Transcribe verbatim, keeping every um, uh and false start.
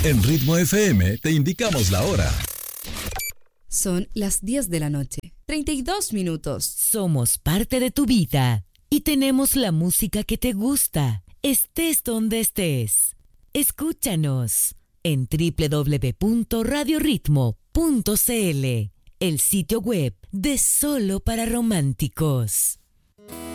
En Ritmo F M te indicamos la hora. Son las diez de la noche, treinta y dos minutos. Somos parte de tu vida y tenemos la música que te gusta, estés donde estés. Escúchanos en doble u doble u doble u punto radio ritmo punto c l, el sitio web de Solo para Románticos.